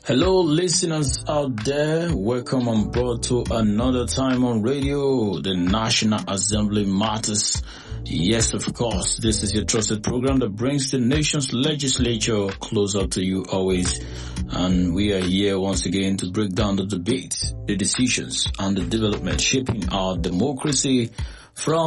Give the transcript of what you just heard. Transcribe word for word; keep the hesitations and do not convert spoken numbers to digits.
Hello, listeners out there. Welcome on board to another time on radio. The National Assembly Matters. Yes, of course, this is your trusted program that brings the nation's legislature closer to you always. And we are here once again to break down the debates, the decisions, and the development shaping our democracy from